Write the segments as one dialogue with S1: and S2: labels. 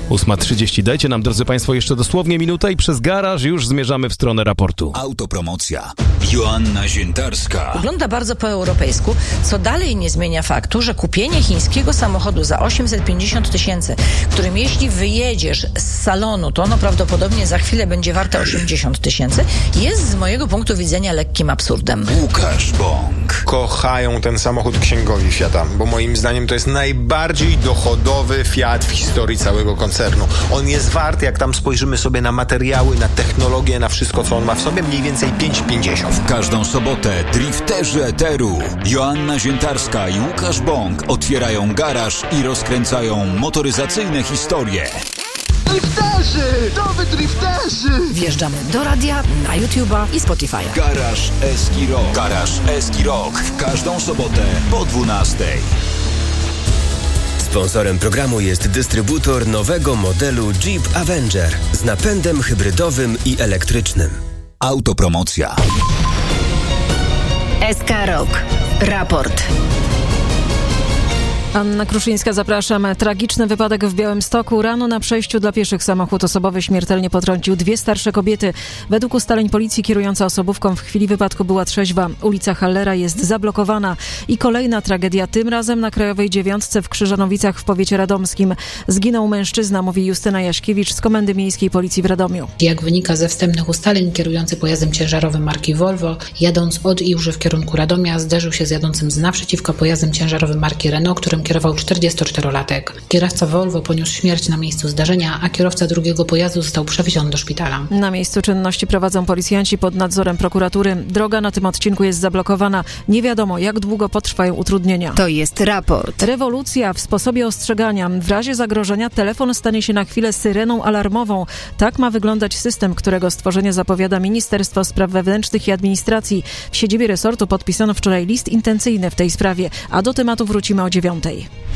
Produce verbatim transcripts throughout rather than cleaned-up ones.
S1: ósma trzydzieści. Dajcie nam, drodzy Państwo, jeszcze dosłownie minutę i przez garaż już zmierzamy w stronę raportu.
S2: Autopromocja. Joanna Ziętarska.
S3: Wygląda bardzo po europejsku, co dalej nie zmienia faktu, że kupienie chińskiego samochodu za osiemset pięćdziesiąt tysięcy, którym jeśli wyjedziesz z salonu, to ono prawdopodobnie za chwilę będzie warte osiemdziesiąt tysięcy, jest z mojego punktu widzenia lekkim absurdem.
S2: Łukasz Bąk.
S4: Kochają ten samochód księgowi Fiata, bo moim zdaniem to jest najbardziej dochodowy Fiat w historii całego koncernu. On jest wart, jak tam spojrzymy sobie na materiały, na technologię, na wszystko, co on ma w sobie, mniej więcej pięć pięćdziesiąt.
S2: W każdą sobotę drifterzy eteru Joanna Ziętarska i Łukasz Bąk otwierają garaż i rozkręcają motoryzacyjne historie.
S5: Drifterzy! To wy drifterzy!
S3: Wjeżdżamy do radia, na YouTube'a i Spotify'a.
S2: Garaż Eski Rock. Garaż Eski Rock. W każdą sobotę po dwunastej.
S6: Sponsorem programu jest dystrybutor nowego modelu Jeep Avenger z napędem hybrydowym i elektrycznym.
S2: Autopromocja.
S7: S K Rock. Raport.
S8: Anna Kruszyńska, zapraszam. Tragiczny wypadek w Białymstoku. Rano na przejściu dla pieszych samochód osobowy śmiertelnie potrącił dwie starsze kobiety. Według ustaleń policji kierująca osobówką w chwili wypadku była trzeźwa. Ulica Hallera jest zablokowana. I kolejna tragedia, tym razem na Krajowej Dziewiątce w Krzyżanowicach w powiecie radomskim. Zginął mężczyzna, mówi Justyna Jaśkiewicz z Komendy Miejskiej Policji w Radomiu.
S9: Jak wynika ze wstępnych ustaleń, kierujący pojazdem ciężarowym marki Volvo, jadąc od Iłży w kierunku Radomia, zderzył się z jadącym z naprzeciwko pojazdem ciężarowym marki Renault, którym kierował czterdziestoczterolatek. Kierowca Volvo poniósł śmierć na miejscu zdarzenia, a kierowca drugiego pojazdu został przewieziony do szpitala.
S8: Na miejscu czynności prowadzą policjanci pod nadzorem prokuratury. Droga na tym odcinku jest zablokowana. Nie wiadomo, jak długo potrwają utrudnienia.
S7: To jest raport.
S8: Rewolucja w sposobie ostrzegania. W razie zagrożenia telefon stanie się na chwilę syreną alarmową. Tak ma wyglądać system, którego stworzenie zapowiada Ministerstwo Spraw Wewnętrznych i Administracji. W siedzibie resortu podpisano wczoraj list intencyjny w tej sprawie, a do tematu wrócimy o dziewiątej.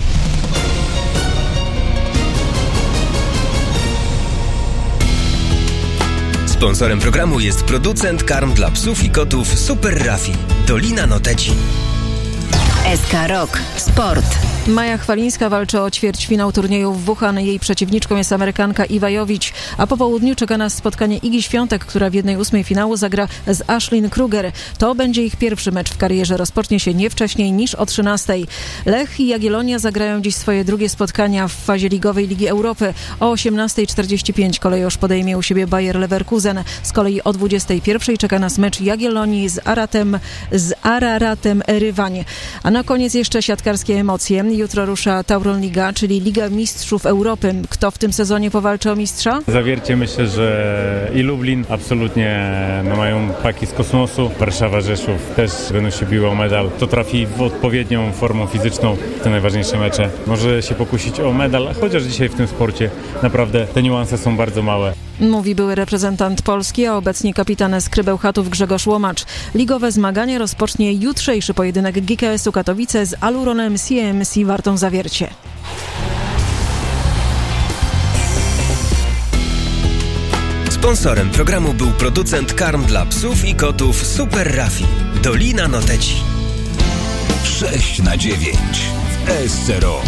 S6: Sponsorem programu jest producent karm dla psów i kotów Super Raffi. Dolina Noteci.
S7: S K Rock. Sport.
S8: Maja Chwalińska walczy o ćwierćfinał turnieju w Wuhan. Jej przeciwniczką jest Amerykanka Iwa Jowicz, a po południu czeka nas spotkanie Igi Świątek, która w jednej ósmej finału zagra z Ashlyn Kruger. To będzie ich pierwszy mecz w karierze. Rozpocznie się nie wcześniej niż o trzynastej. Lech i Jagiellonia zagrają dziś swoje drugie spotkania w fazie ligowej Ligi Europy. O osiemnasta czterdzieści pięć kolejoż podejmie u siebie Bayer Leverkusen. Z kolei o dwudziestej pierwszej czeka nas mecz Jagiellonii z Aratem, z Araratem Rywań. A na koniec jeszcze siatkarskie emocje. Jutro rusza Tauron Liga, czyli Liga Mistrzów Europy. Kto w tym sezonie powalczy o mistrza?
S10: Zawiercie, myślę, że i Lublin absolutnie no, mają paki z kosmosu. Warszawa, Rzeszów też będą się biły o medal. To trafi w odpowiednią formą fizyczną te najważniejsze mecze. Może się pokusić o medal, chociaż dzisiaj w tym sporcie naprawdę te niuanse są bardzo małe.
S8: Mówi były reprezentant Polski, a obecnie kapitan Skrybeł Chatów Grzegorz Łomacz. Ligowe zmagania rozpocznie jutrzejszy pojedynek G K S-u Katowice z Aluronem C M C Wartą Zawiercie.
S6: Sponsorem programu był producent karm dla psów i kotów Super Raffi. Dolina Noteci.
S2: sześć na dziewięć w S C Rock.